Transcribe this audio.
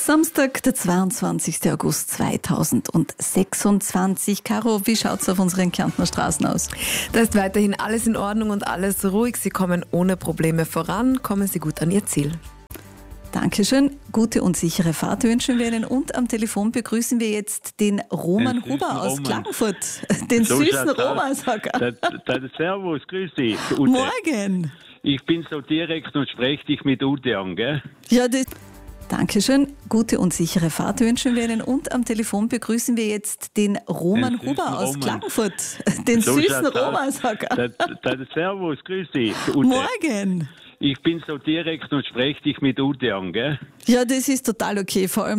Samstag, der 22. August 2026. Caro, wie schaut's auf unseren Kärntner Straßen aus? Da ist weiterhin alles in Ordnung und alles ruhig. Sie kommen ohne Probleme voran. Kommen Sie gut an Ihr Ziel. Dankeschön. Gute und sichere Fahrt wünschen wir Ihnen. Und am Telefon begrüßen wir jetzt den Roman Huber aus Klagenfurt. Den So süßen schaut's aus. Roman, sag er. Servus, grüß dich. Ute. Morgen. Ich bin so direkt und spreche dich mit Ute an, gell? Ja, Dankeschön. Gute und sichere Fahrt wünschen wir Ihnen. Und am Telefon begrüßen wir jetzt den Roman Huber aus Klagenfurt. Den So süßen schaut's aus. Roman, sag er. Servus, grüß dich. Ute. Morgen. Ich bin so direkt und spreche dich mit Ute an, gell? Ja, das ist total okay. Vor allem